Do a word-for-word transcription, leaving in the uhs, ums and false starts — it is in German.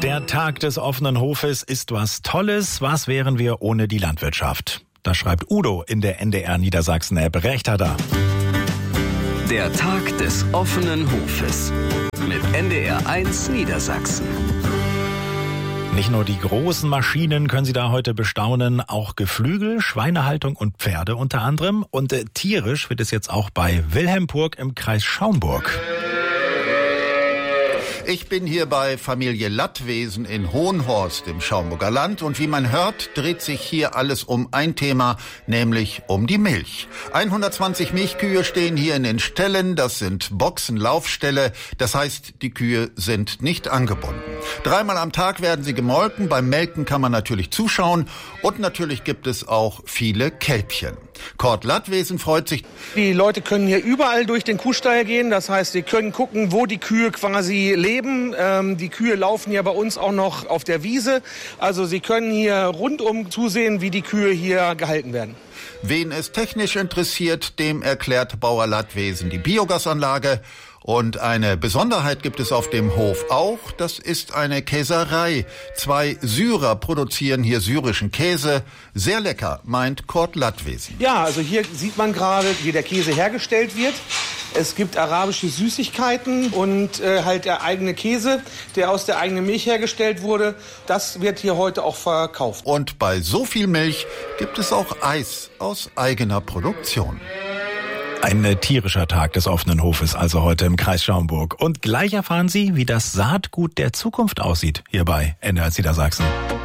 Der Tag des offenen Hofes ist was Tolles. Was wären wir ohne die Landwirtschaft? Das schreibt Udo in der N D R Niedersachsen-App. Recht hat er. Der Tag des offenen Hofes mit N D R eins Niedersachsen. Nicht nur die großen Maschinen können Sie da heute bestaunen, auch Geflügel, Schweinehaltung und Pferde unter anderem. Und äh, tierisch wird es jetzt auch bei Wilhelmburg im Kreis Schaumburg. Ich bin hier bei Familie Lattwesen in Hohenhorst im Schaumburger Land und wie man hört, dreht sich hier alles um ein Thema, nämlich um die Milch. hundertzwanzig Milchkühe stehen hier in den Ställen, das sind Boxenlaufställe, das heißt, die Kühe sind nicht angebunden. Dreimal am Tag werden sie gemolken, beim Melken kann man natürlich zuschauen und natürlich gibt es auch viele Kälbchen. Kurt Lattwesen freut sich. Die Leute können hier überall durch den Kuhstall gehen, das heißt, sie können gucken, wo die Kühe quasi leben. Ähm, die Kühe laufen ja bei uns auch noch auf der Wiese, also sie können hier rundum zusehen, wie die Kühe hier gehalten werden. Wen es technisch interessiert, dem erklärt Bauer Lattwesen die Biogasanlage. Und eine Besonderheit gibt es auf dem Hof auch, das ist eine Käserei. Zwei Syrer produzieren hier syrischen Käse. Sehr lecker, meint Kurt Lattwesen. Ja, also hier sieht man gerade, wie der Käse hergestellt wird. Es gibt arabische Süßigkeiten und äh, halt der eigene Käse, der aus der eigenen Milch hergestellt wurde. Das wird hier heute auch verkauft. Und bei so viel Milch gibt es auch Eis aus eigener Produktion. Ein tierischer Tag des offenen Hofes, also heute im Kreis Schaumburg. Und gleich erfahren Sie, wie das Saatgut der Zukunft aussieht, hier bei N D R Niedersachsen.